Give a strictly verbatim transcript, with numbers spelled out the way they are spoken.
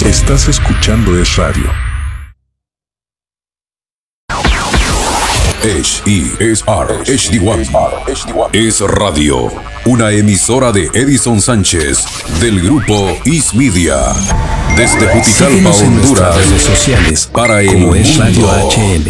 Estás escuchando Es Radio. H E S R H D uno Es Radio, una emisora de Edison Sánchez del grupo Is Media. Desde Juticalpa, Síguenos en Honduras, nuestras redes sociales para el como Es mundo. Radio H L.